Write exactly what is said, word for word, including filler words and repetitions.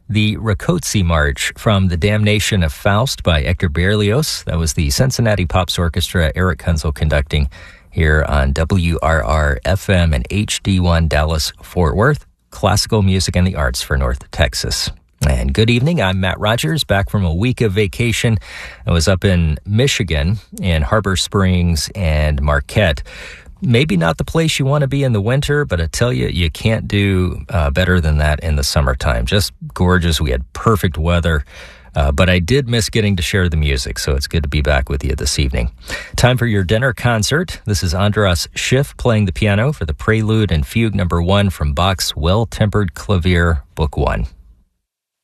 the Rakoczy March from The Damnation of Faust by Hector Berlioz. That was the Cincinnati Pops Orchestra, Eric Kunzel conducting here on W R R F M and H D one Dallas Fort Worth. Classical music and the arts for North Texas. And good evening, I'm Matt Rogers, back from a week of vacation. I was up in Michigan, in Harbor Springs and Marquette. Maybe not the place you want to be in the winter, but I tell you, you can't do uh, better than that in the summertime. Just gorgeous. We had perfect weather, uh, but I did miss getting to share the music, so it's good to be back with you this evening. Time for your dinner concert. This is Andras Schiff playing the piano for the Prelude and Fugue number one from Bach's Well-Tempered Clavier, Book One.